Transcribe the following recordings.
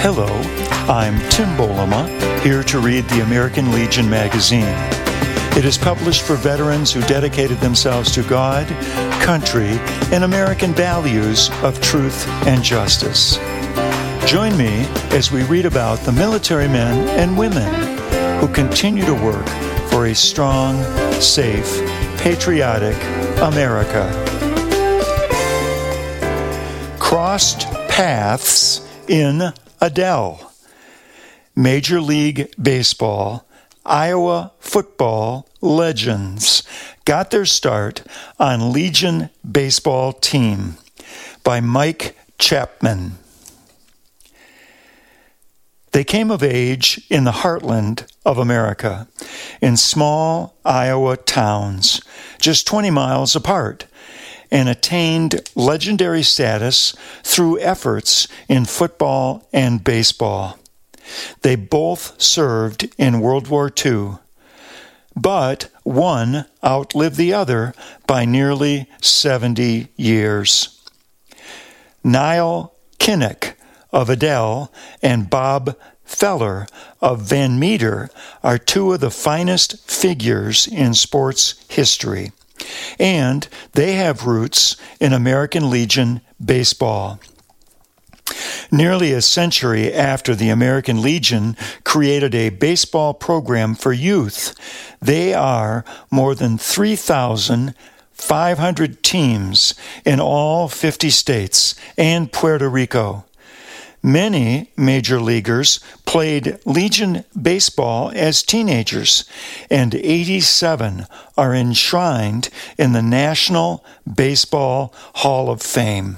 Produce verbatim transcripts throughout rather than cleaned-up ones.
Hello, I'm Tim Bolema, here to read the American Legion magazine. It is published for veterans who dedicated themselves to God, country, and American values of truth and justice. Join me as we read about the military men and women who continue to work for a strong, safe, patriotic America. Crossed paths in Adel. Major League Baseball, Iowa football legends got their start on Legion Baseball Team by Mike Chapman. They came of age in the heartland of America, in small Iowa towns, just twenty miles apart, and attained legendary status through efforts in football and baseball. They both served in World War Two, but one outlived the other by nearly seventy years. Niall Kinnick of Adel and Bob Feller of Van Meter are two of the finest figures in sports history, and they have roots in American Legion baseball. Nearly a century after the American Legion created a baseball program for youth, they are more than three thousand five hundred teams in all fifty states and Puerto Rico. Many major leaguers played Legion baseball as teenagers, and eighty-seven are enshrined in the National Baseball Hall of Fame.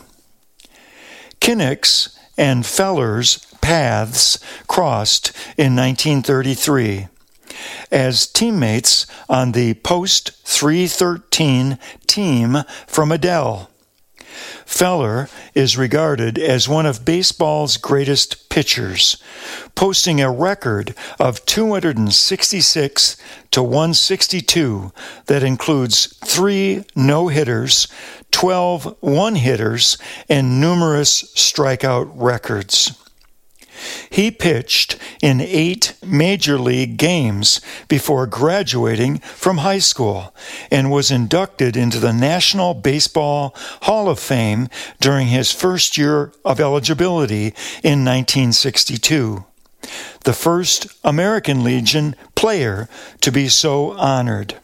Kinnick's and Feller's paths crossed in nineteen thirty-three as teammates on the Post three thirteen team from Adel. Feller is regarded as one of baseball's greatest pitchers, posting a record of two hundred sixty-six to one sixty-two that includes three no-hitters, twelve one-hitters, and numerous strikeout records. He pitched in eight major league games before graduating from high school and was inducted into the National Baseball Hall of Fame during his first year of eligibility in nineteen sixty-two, the first American Legion player to be so honored.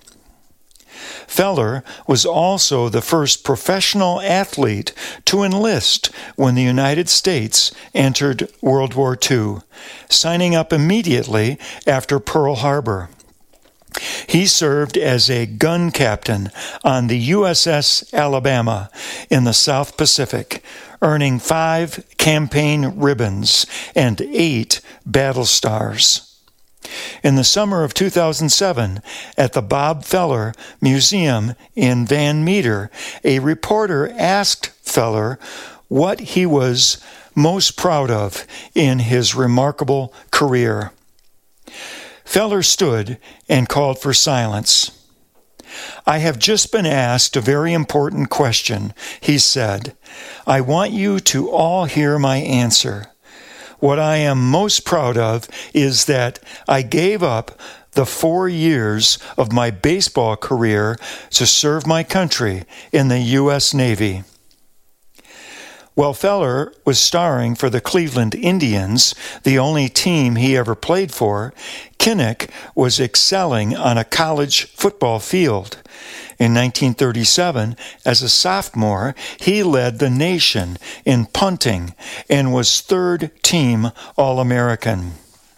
Feller was also the first professional athlete to enlist when the United States entered World War Two, signing up immediately after Pearl Harbor. He served as a gun captain on the U S S Alabama in the South Pacific, earning five campaign ribbons and eight battle stars. In the summer of two thousand seven, at the Bob Feller Museum in Van Meter, a reporter asked Feller what he was most proud of in his remarkable career. Feller stood and called for silence. "I have just been asked a very important question," he said. "I want you to all hear my answer. What I am most proud of is that I gave up the four years of my baseball career to serve my country in the U S Navy." While Feller was starring for the Cleveland Indians, the only team he ever played for, Kinnick was excelling on a college football field. In nineteen thirty-seven, as a sophomore, he led the nation in punting and was third team All-American.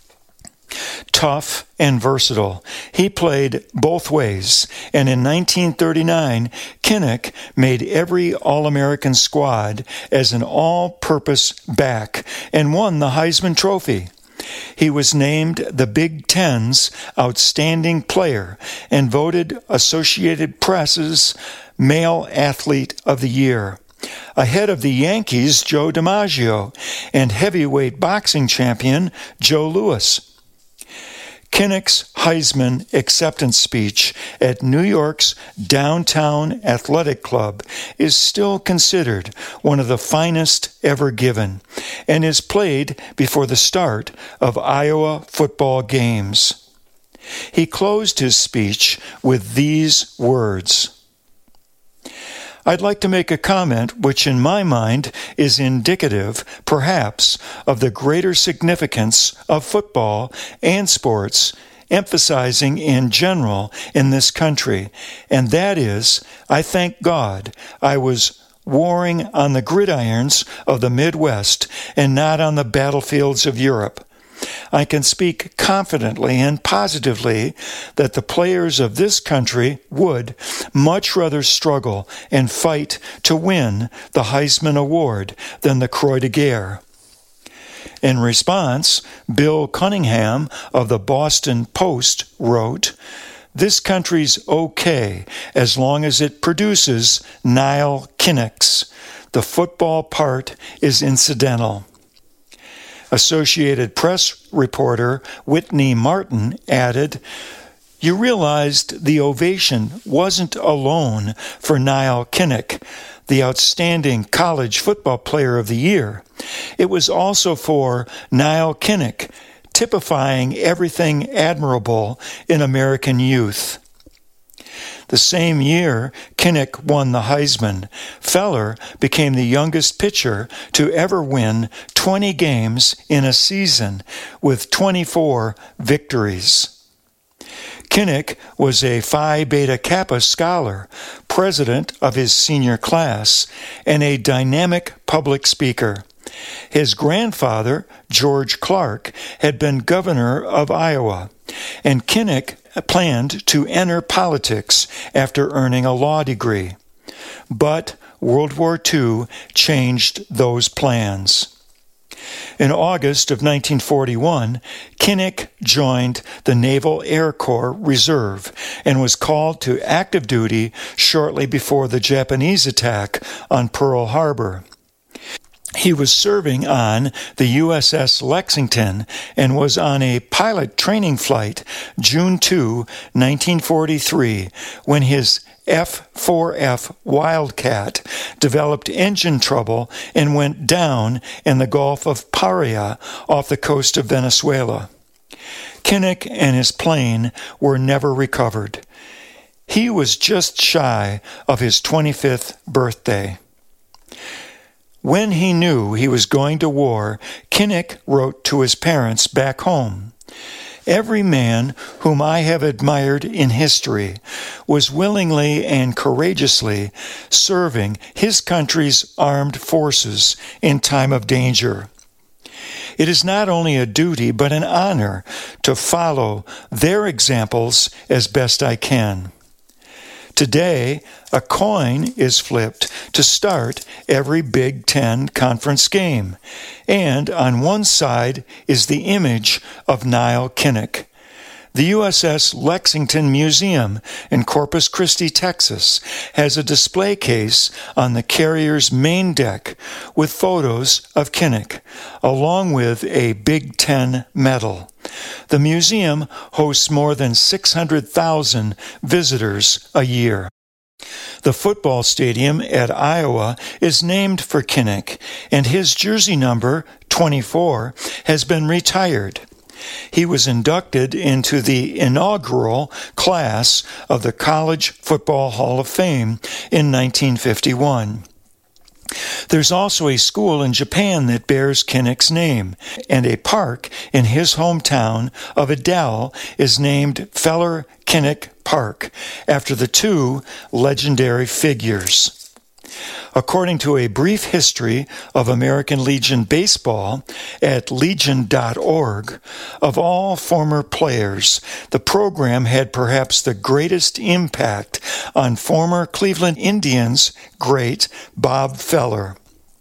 Tough and versatile, he played both ways, and in nineteen thirty-nine, Kinnick made every All-American squad as an all-purpose back and won the Heisman Trophy. He was named the Big Ten's Outstanding Player and voted Associated Press's Male Athlete of the Year, ahead of the Yankees' Joe DiMaggio and heavyweight boxing champion Joe Louis. Kinnick's Heisman acceptance speech at New York's Downtown Athletic Club is still considered one of the finest ever given and is played before the start of Iowa football games. He closed his speech with these words: "I'd like to make a comment which in my mind is indicative, perhaps, of the greater significance of football and sports, emphasizing in general in this country, and that is, I thank God I was warring on the gridirons of the Midwest and not on the battlefields of Europe. I can speak confidently and positively that the players of this country would much rather struggle and fight to win the Heisman Award than the Croix de Guerre." In response, Bill Cunningham of the Boston Post wrote, "This country's okay as long as it produces Nile Kinnicks. The football part is incidental." Associated Press reporter Whitney Martin added, "You realized the ovation wasn't alone for Nile Kinnick, the outstanding college football player of the year. It was also for Nile Kinnick, typifying everything admirable in American youth." The same year Kinnick won the Heisman, Feller became the youngest pitcher to ever win twenty games in a season with twenty-four victories. Kinnick was a Phi Beta Kappa scholar, president of his senior class, and a dynamic public speaker. His grandfather, George Clark, had been governor of Iowa, and Kinnick planned to enter politics after earning a law degree. But World War Two changed those plans. In August of nineteen forty-one, Kinnick joined the Naval Air Corps Reserve and was called to active duty shortly before the Japanese attack on Pearl Harbor. He was serving on the U S S Lexington and was on a pilot training flight June second, nineteen forty-three, when his F four F Wildcat developed engine trouble and went down in the Gulf of Paria off the coast of Venezuela. Kinnick and his plane were never recovered. He was just shy of his twenty-fifth birthday. When he knew he was going to war, Kinnick wrote to his parents back home, "Every man whom I have admired in history was willingly and courageously serving his country's armed forces in time of danger. It is not only a duty but an honor to follow their examples as best I can. Today, a coin is flipped to start every Big Ten conference game, and on one side is the image of Nile Kinnick. The U S S Lexington Museum in Corpus Christi, Texas, has a display case on the carrier's main deck with photos of Kinnick, along with a Big Ten medal. The museum hosts more than six hundred thousand visitors a year. The football stadium at Iowa is named for Kinnick, and his jersey number, twenty-four, has been retired. He was inducted into the inaugural class of the College Football Hall of Fame in nineteen fifty-one. There's also a school in Japan that bears Kinnick's name, and a park in his hometown of Adel is named Feller Kinnick Park, after the two legendary figures. According to a brief history of American Legion baseball at legion dot org, of all former players, the program had perhaps the greatest impact on former Cleveland Indians great Bob Feller.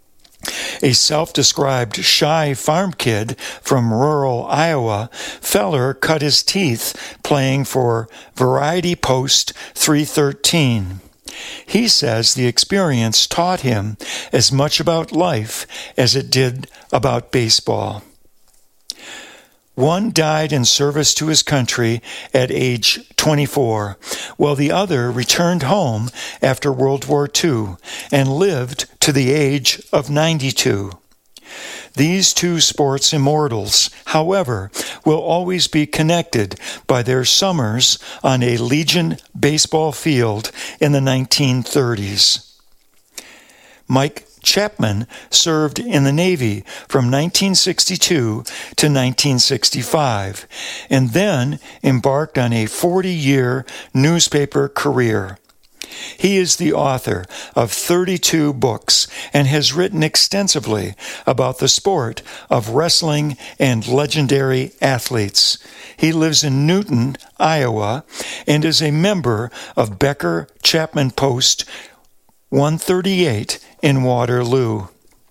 A self-described shy farm kid from rural Iowa, Feller cut his teeth playing for Variety Post three thirteen. He says the experience taught him as much about life as it did about baseball. One died in service to his country at age twenty-four, while the other returned home after World War Two and lived to the age of ninety-two. These two sports immortals, however, will always be connected by their summers on a Legion baseball field in the nineteen thirties. Mike Chapman served in the Navy from nineteen sixty-two to nineteen sixty-five, and then embarked on a forty-year newspaper career. He is the author of thirty-two books and has written extensively about the sport of wrestling and legendary athletes. He lives in Newton, Iowa, and is a member of Becker Chapman Post one thirty-eight in Waterloo.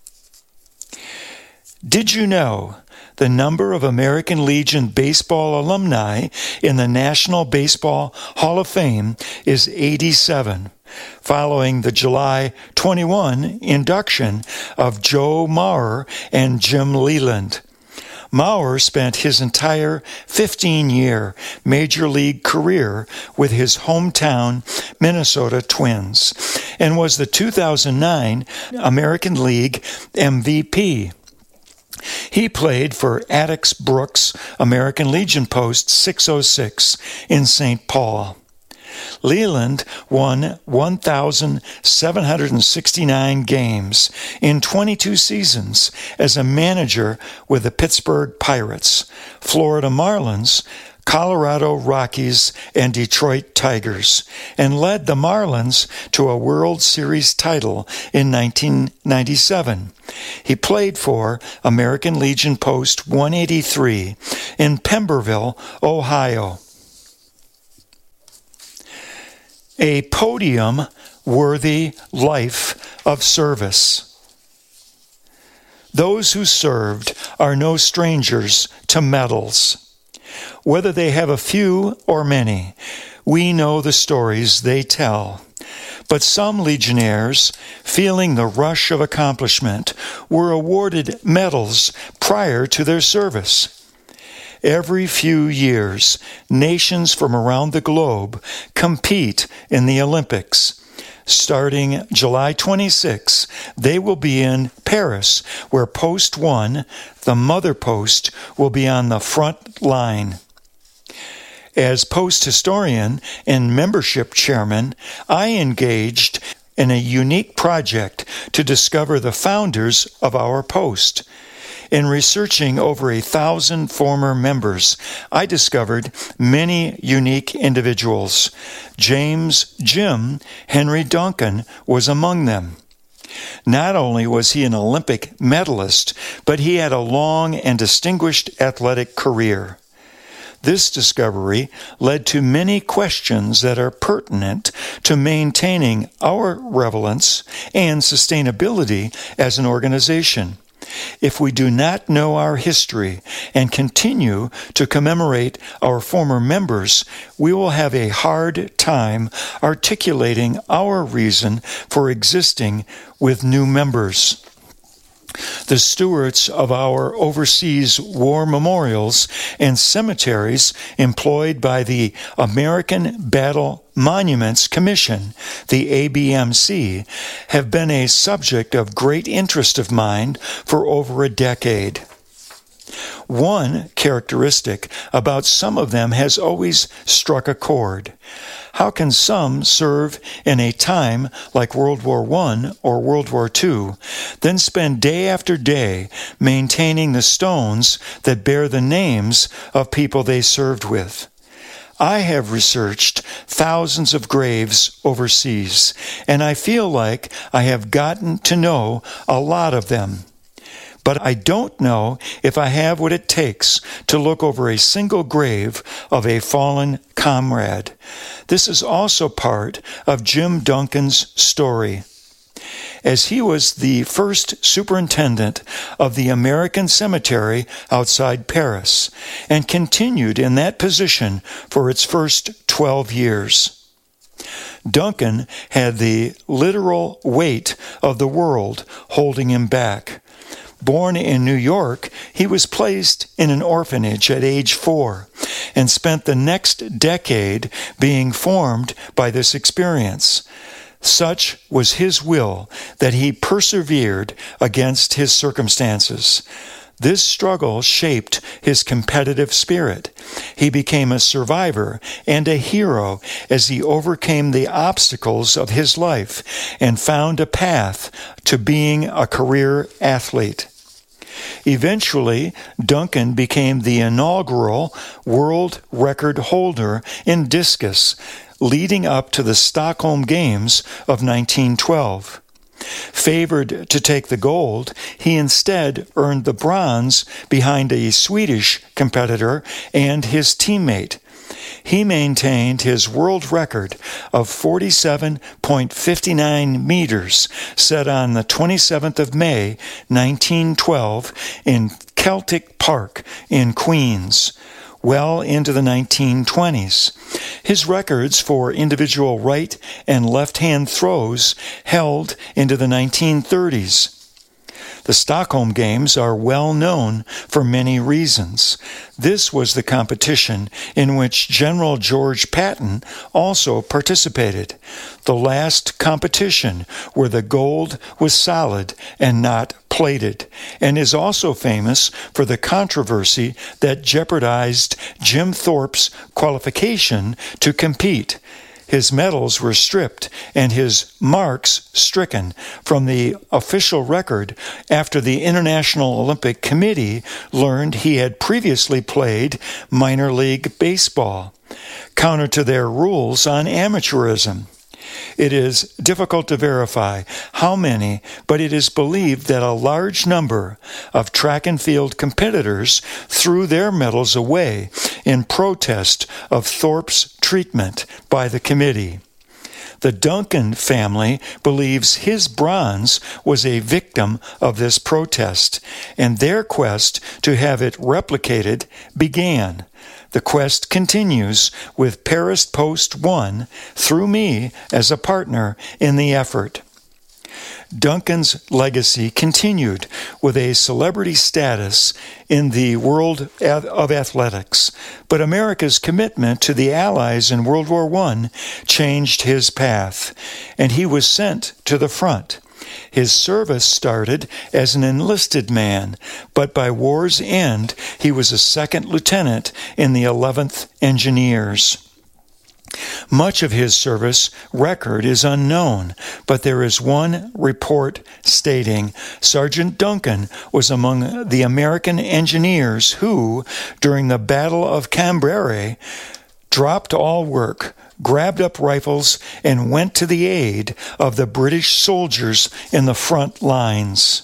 Did you know the number of American Legion baseball alumni in the National Baseball Hall of Fame is eighty-seven, following the July twenty-first induction of Joe Mauer and Jim Leyland. Mauer spent his entire fifteen-year Major League career with his hometown Minnesota Twins and was the two thousand nine American League M V P. He played for Attucks Brooks American Legion Post six oh six in Saint Paul. Leyland won one thousand seven hundred sixty-nine games in twenty-two seasons as a manager with the Pittsburgh Pirates, Florida Marlins, Colorado Rockies, and Detroit Tigers, and led the Marlins to a World Series title in nineteen ninety-seven. He played for American Legion Post one eighty-three in Pemberville, Ohio. A podium-worthy life of service. Those who served are no strangers to medals. Whether they have a few or many, we know the stories they tell. But some legionnaires, feeling the rush of accomplishment, were awarded medals prior to their service. Every few years, nations from around the globe compete in the Olympics. Starting July twenty-sixth, they will be in Paris, where Post one, the mother post, will be on the front line. As post historian and membership chairman, I engaged in a unique project to discover the founders of our post. In researching over a thousand former members, I discovered many unique individuals. James Jim Henry Duncan was among them. Not only was he an Olympic medalist, but he had a long and distinguished athletic career. This discovery led to many questions that are pertinent to maintaining our relevance and sustainability as an organization. If we do not know our history and continue to commemorate our former members, we will have a hard time articulating our reason for existing with new members. The stewards of our overseas war memorials and cemeteries employed by the American Battle Monuments Commission, the A B M C, have been a subject of great interest of mine for over a decade. One characteristic about some of them has always struck a chord. How can some serve in a time like World War One or World War Two, then spend day after day maintaining the stones that bear the names of people they served with? I have researched thousands of graves overseas, and I feel like I have gotten to know a lot of them. But I don't know if I have what it takes to look over a single grave of a fallen comrade. This is also part of Jim Duncan's story. As he was the first superintendent of the American Cemetery outside Paris, and continued in that position for its first twelve years. Duncan had the literal weight of the world holding him back. Born in New York, he was placed in an orphanage at age four and spent the next decade being formed by this experience. Such was his will that he persevered against his circumstances. This struggle shaped his competitive spirit. He became a survivor and a hero as he overcame the obstacles of his life and found a path to being a career athlete. Eventually, Duncan became the inaugural world record holder in discus, leading up to the Stockholm Games of nineteen twelve. Favored to take the gold, he instead earned the bronze behind a Swedish competitor and his teammate. He maintained his world record of forty-seven point five nine meters, set on the twenty-seventh of May, nineteen twelve, in Celtic Park in Queens, well into the nineteen twenties. His records for individual right and left-hand throws held into the nineteen thirties. The Stockholm Games are well known for many reasons. This was the competition in which General George Patton also participated, the last competition where the gold was solid and not plated, and is also famous for the controversy that jeopardized Jim Thorpe's qualification to compete. His medals were stripped and his marks stricken from the official record after the International Olympic Committee learned he had previously played minor league baseball, counter to their rules on amateurism. It is difficult to verify how many, but it is believed that a large number of track and field competitors threw their medals away in protest of Thorpe's treatment by the committee. The Duncan family believes his bronze was a victim of this protest, and their quest to have it replicated began. The quest continues with Paris Post one through me as a partner in the effort. Duncan's legacy continued with a celebrity status in the world of athletics, but America's commitment to the Allies in World War One changed his path, and he was sent to the front. His service started as an enlisted man, but by war's end, he was a second lieutenant in the eleventh Engineers. Much of his service record is unknown, but there is one report stating Sergeant Duncan was among the American engineers who, during the Battle of Cambrai, dropped all work, grabbed up rifles, and went to the aid of the British soldiers in the front lines.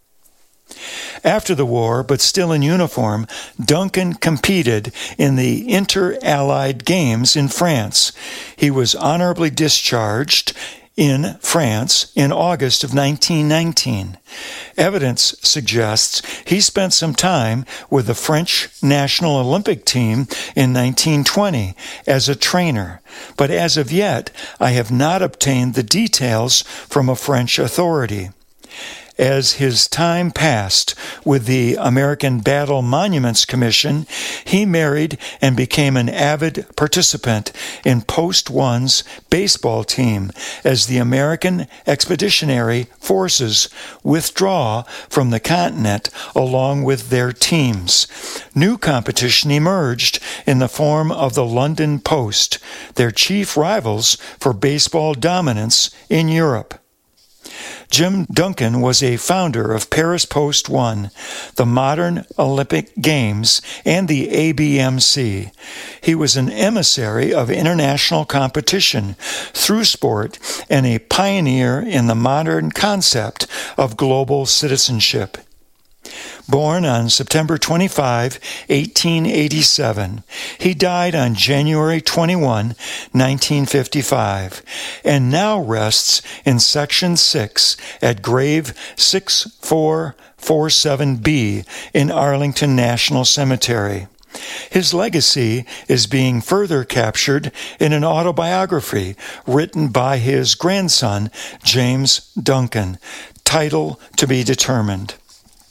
After the war, but still in uniform, Duncan competed in the Inter-Allied Games in France. He was honorably discharged in France in August of nineteen nineteen. Evidence suggests he spent some time with the French National Olympic team in nineteen twenty as a trainer, but as of yet, I have not obtained the details from a French authority. As his time passed with the American Battle Monuments Commission, he married and became an avid participant in Post One's baseball team as the American Expeditionary Forces withdraw from the continent along with their teams. New competition emerged in the form of the London Post, their chief rivals for baseball dominance in Europe. Jim Duncan was a founder of Paris Post one, the modern Olympic Games, and the A B M C. He was an emissary of international competition through sport and a pioneer in the modern concept of global citizenship. Born on September twenty-fifth, eighteen eighty-seven, he died on January twenty-first, nineteen fifty-five, and now rests in Section six at Grave six four four seven B in Arlington National Cemetery. His legacy is being further captured in an autobiography written by his grandson, James Duncan, title to be determined.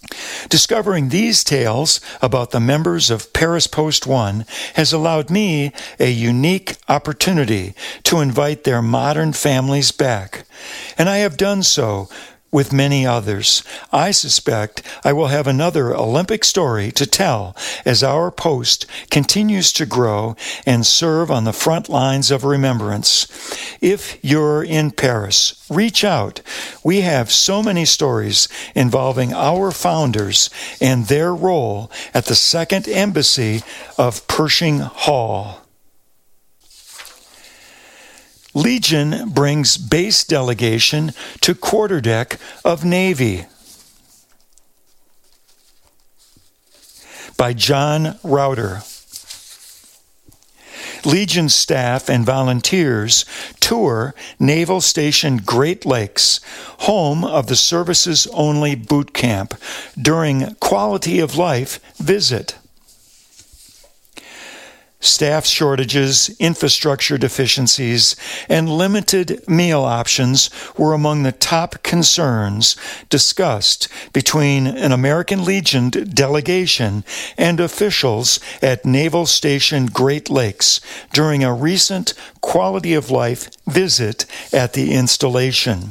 Discovering these tales about the members of Paris Post One has allowed me a unique opportunity to invite their modern families back, and I have done so with many others. I suspect I will have another Olympic story to tell as our post continues to grow and serve on the front lines of remembrance. If you're in Paris, reach out. We have so many stories involving our founders and their role at the Second Embassy of Pershing Hall. Legion brings base delegation to quarterdeck of Navy. By John Router. Legion staff and volunteers tour Naval Station Great Lakes, home of the service's only boot camp, during Quality of Life visit. Staff shortages, infrastructure deficiencies, and limited meal options were among the top concerns discussed between an American Legion delegation and officials at Naval Station Great Lakes during a recent Quality of Life visit at the installation.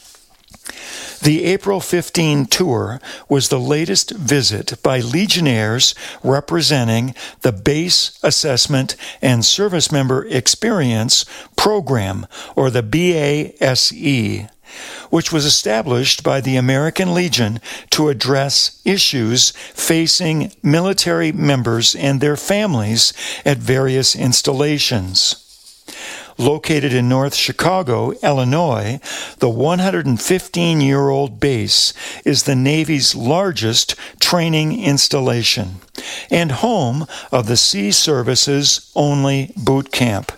The April fifteenth tour was the latest visit by Legionnaires representing the Base Assessment and Service Member Experience Program, or the B A S E, which was established by the American Legion to address issues facing military members and their families at various installations. Located in North Chicago, Illinois, the one hundred fifteen-year-old base is the Navy's largest training installation and home of the Sea Service's only boot camp.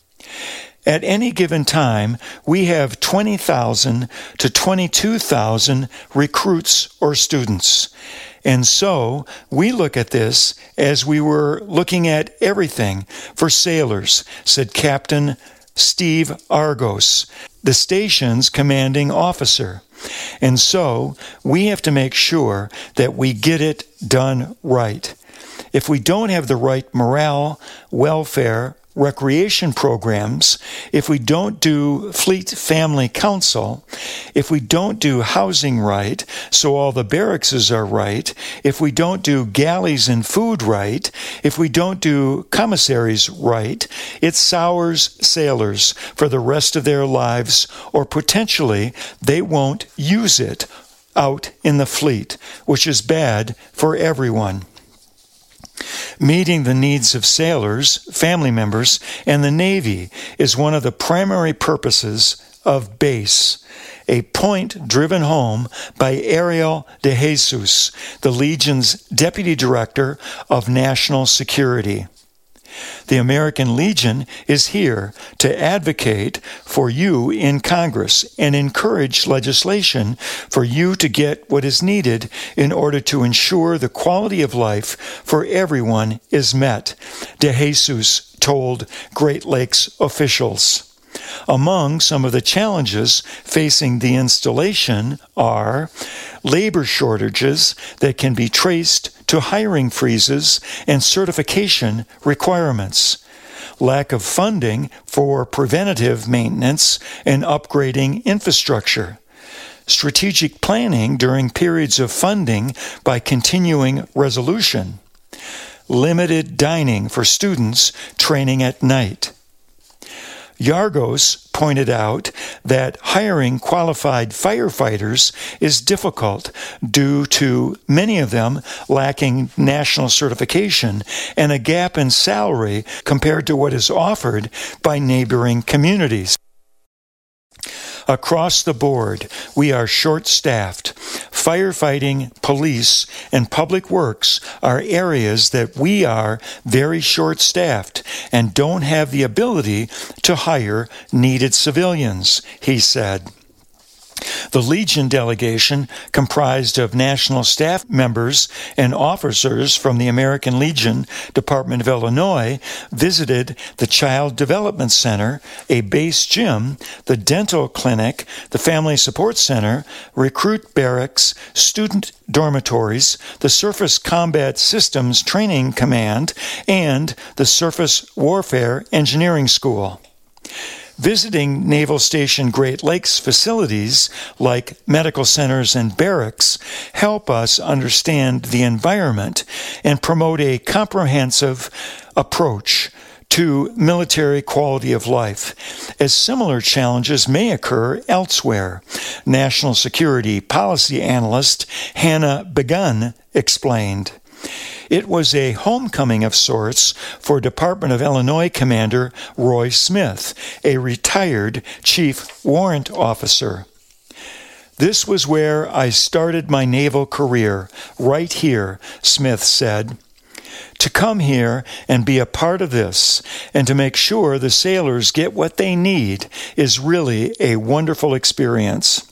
At any given time, we have twenty thousand to twenty-two thousand recruits or students. And so we look at this as we were looking at everything for sailors, said Captain Steve Argos, the station's commanding officer. And so we have to make sure that we get it done right. If we don't have the right morale, welfare, recreation programs, if we don't do Fleet Family Council, if we don't do housing right, so all the barracks are right, if we don't do galleys and food right, if we don't do commissaries right, it sours sailors for the rest of their lives, or potentially they won't use it out in the fleet, which is bad for everyone. Meeting the needs of sailors, family members, and the Navy is one of the primary purposes of BASE, a point driven home by Ariel De Jesus, the Legion's Deputy Director of National Security. The American Legion is here to advocate for you in Congress and encourage legislation for you to get what is needed in order to ensure the quality of life for everyone is met, De Jesus told Great Lakes officials. Among some of the challenges facing the installation are labor shortages that can be traced to hiring freezes and certification requirements, lack of funding for preventative maintenance and upgrading infrastructure, strategic planning during periods of funding by continuing resolution, limited dining for students training at night. Yargos pointed out that hiring qualified firefighters is difficult due to many of them lacking national certification and a gap in salary compared to what is offered by neighboring communities. Across the board, we are short-staffed. Firefighting, police, and public works are areas that we are very short-staffed and don't have the ability to hire needed civilians, he said. The Legion delegation, comprised of national staff members and officers from the American Legion Department of Illinois, visited the Child Development Center, a base gym, the dental clinic, the Family Support Center, recruit barracks, student dormitories, the Surface Combat Systems Training Command, and the Surface Warfare Engineering School. Visiting Naval Station Great Lakes facilities like medical centers and barracks help us understand the environment and promote a comprehensive approach to military quality of life, as similar challenges may occur elsewhere. National Security Policy Analyst Hannah Begun explained. It was a homecoming of sorts for Department of Illinois Commander Roy Smith, a retired Chief Warrant Officer. This was where I started my naval career, right here, Smith said. To come here and be a part of this, and to make sure the sailors get what they need, is really a wonderful experience.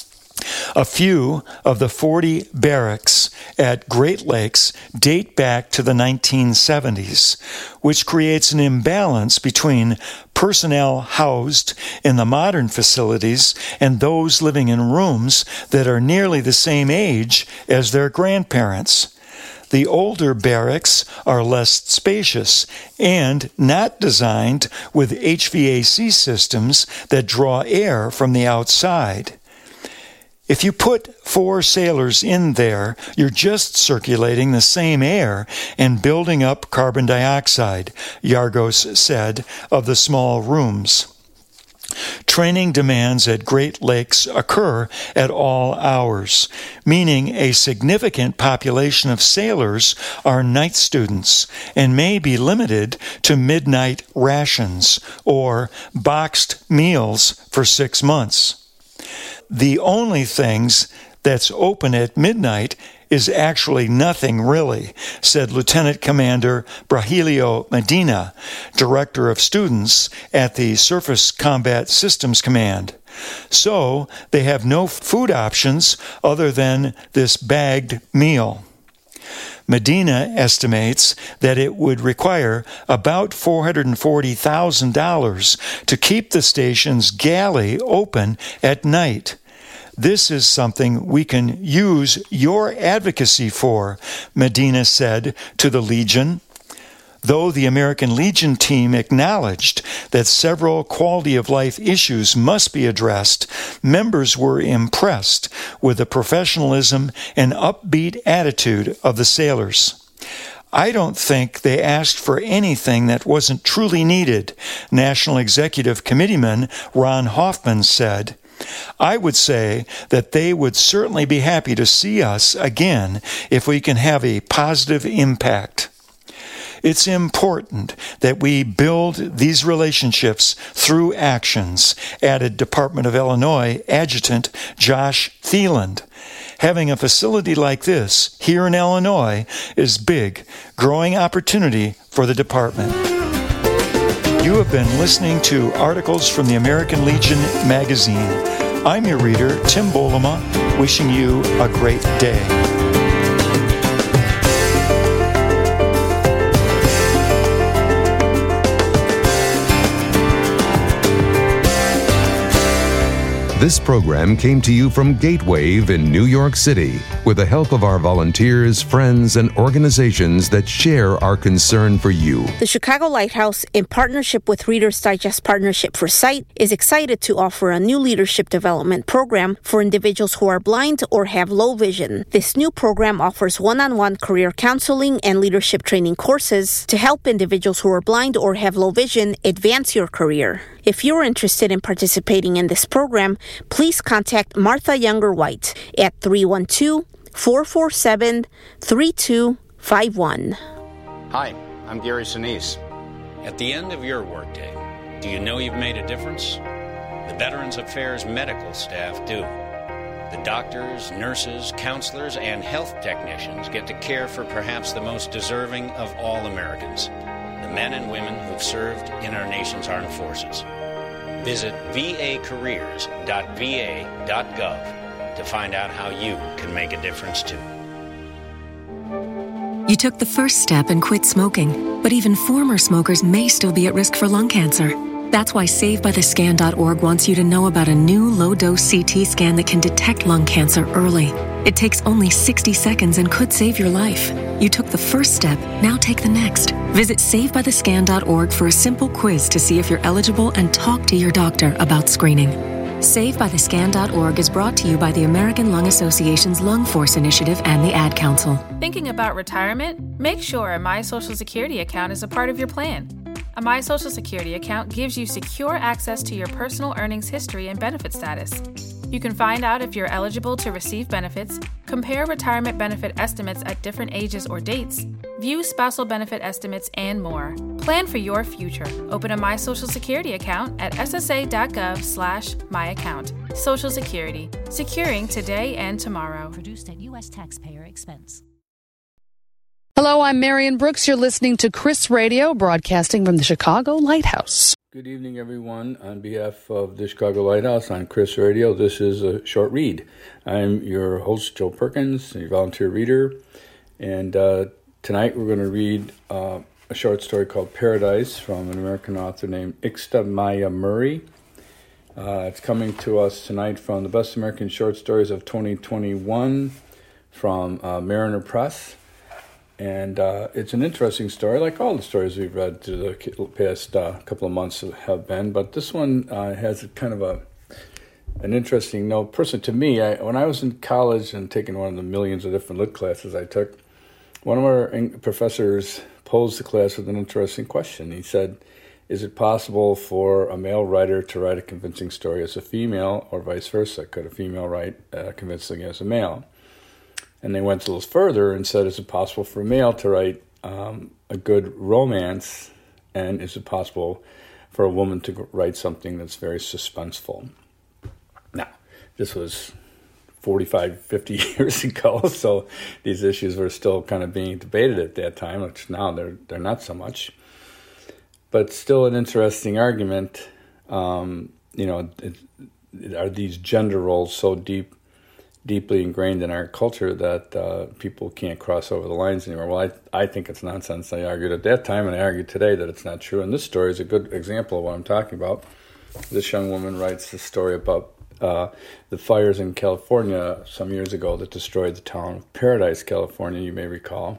A few of the forty barracks at Great Lakes date back to the nineteen seventies, which creates an imbalance between personnel housed in the modern facilities and those living in rooms that are nearly the same age as their grandparents. The older barracks are less spacious and not designed with H V A C systems that draw air from the outside. If you put four sailors in there, you're just circulating the same air and building up carbon dioxide, Yargos said of the small rooms. Training demands at Great Lakes occur at all hours, meaning a significant population of sailors are night students and may be limited to midnight rations or boxed meals for six months. The only things that's open at midnight is actually nothing really, said Lieutenant Commander Brahilio Medina, Director of Students at the Surface Combat Systems Command. So they have no food options other than this bagged meal. Medina estimates that it would require about four hundred forty thousand dollars to keep the station's galley open at night. This is something we can use your advocacy for, Medina said to the Legion. Though the American Legion team acknowledged that several quality-of-life issues must be addressed, members were impressed with the professionalism and upbeat attitude of the sailors. I don't think they asked for anything that wasn't truly needed, National Executive Committeeman Ron Hoffman said. I would say that they would certainly be happy to see us again if we can have a positive impact. It's important that we build these relationships through actions, added Department of Illinois Adjutant Josh Thieland. Having a facility like this here in Illinois is big, growing opportunity for the department. You have been listening to articles from the American Legion magazine. I'm your reader, Tim Bolema, wishing you a great day. This program came to you from Gatewave in New York City with the help of our volunteers, friends, and organizations that share our concern for you. The Chicago Lighthouse, in partnership with Reader's Digest Partnership for Sight, is excited to offer a new leadership development program for individuals who are blind or have low vision. This new program offers one-on-one career counseling and leadership training courses to help individuals who are blind or have low vision advance your career. If you're interested in participating in this program, please contact Martha Younger White at three one two, four four seven, three two five one. Hi, I'm Gary Sinise. At the end of your workday, do you know you've made a difference? The Veterans Affairs medical staff do. The doctors, nurses, counselors, and health technicians get to care for perhaps the most deserving of all Americans, the men and women who've served in our nation's armed forces. Visit v a careers dot v a dot gov to find out how you can make a difference too. You took the first step and quit smoking, but even former smokers may still be at risk for lung cancer. That's why save by the scan dot org wants you to know about a new low-dose C T scan that can detect lung cancer early. It takes only sixty seconds and could save your life. You took the first step, now take the next. Visit save by the scan dot org for a simple quiz to see if you're eligible and talk to your doctor about screening. save by the scan dot org is brought to you by the American Lung Association's Lung Force Initiative and the Ad Council. Thinking about retirement? Make sure a My Social Security account is a part of your plan. A My Social Security account gives you secure access to your personal earnings history and benefit status. You can find out if you're eligible to receive benefits, compare retirement benefit estimates at different ages or dates, view spousal benefit estimates, and more. Plan for your future. Open a My Social Security account at s s a dot gov slash my account. Social Security, securing today and tomorrow. Produced at U S taxpayer expense. Hello, I'm Marion Brooks. You're listening to Chris Radio, broadcasting from the Chicago Lighthouse. Good evening, everyone. On behalf of the Chicago Lighthouse on Chris Radio, this is a short read. I'm your host, Joe Perkins, a volunteer reader, and uh, tonight we're going to read uh, a short story called Paradise from an American author named Ixta Maya Murray. Uh, it's coming to us tonight from the Best American Short Stories of twenty twenty-one from uh, Mariner Press. And uh, it's an interesting story, like all the stories we've read through the past uh, couple of months have been. But this one uh, has a kind of a an interesting note. Personally, to me, I, when I was in college and taking one of the millions of different lit classes I took, one of our professors posed the class with an interesting question. He said, is it possible for a male writer to write a convincing story as a female, or vice versa? Could a female write uh, convincing as a male? And they went a little further and said, is it possible for a male to write um, a good romance? And is it possible for a woman to write something that's very suspenseful? Now, this was forty-five, fifty years ago, so these issues were still kind of being debated at that time, which now they're they're not so much. But still an interesting argument. Um, you know, it, it, are these gender roles so deep deeply ingrained in our culture that uh, people can't cross over the lines anymore? Well, I I think it's nonsense. I argued at that time, and I argue today that it's not true. And this story is a good example of what I'm talking about. This young woman writes this story about uh, the fires in California some years ago that destroyed the town of Paradise, California, you may recall.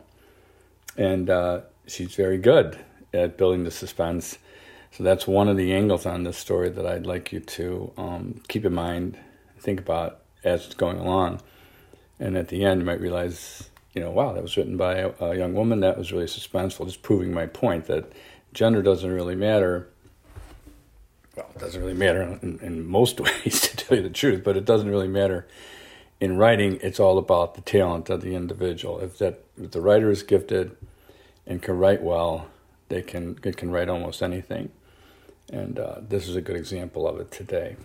And uh, she's very good at building the suspense. So that's one of the angles on this story that I'd like you to um, keep in mind, think about as it's going along. And at the end, you might realize, you know, wow, that was written by a, a young woman. That was really suspenseful, just proving my point that gender doesn't really matter. Well, it doesn't really matter in, in most ways, to tell you the truth, but it doesn't really matter in writing. It's all about the talent of the individual. If that if the writer is gifted and can write well, they can, they can write almost anything. And uh, this is a good example of it today.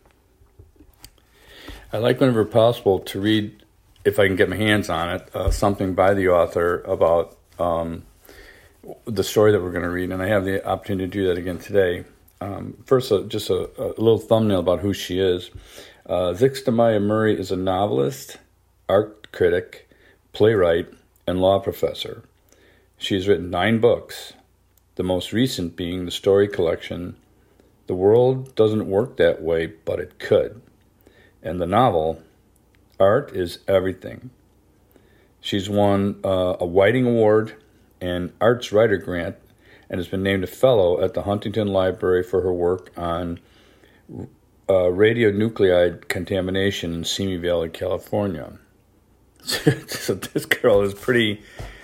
I like whenever possible to read, if I can get my hands on it, uh, something by the author about um, the story that we're going to read, and I have the opportunity to do that again today. Um, first, uh, just a, a little thumbnail about who she is. Uh, Ixta Maya Murray is a novelist, art critic, playwright, and law professor. She has written nine books, the most recent being the story collection, The World Doesn't Work That Way, But It Could. And the novel, Art is Everything. She's won uh, a Whiting Award and Arts Writer Grant and has been named a fellow at the Huntington Library for her work on uh, radionuclide contamination in Simi Valley, California. So this girl is pretty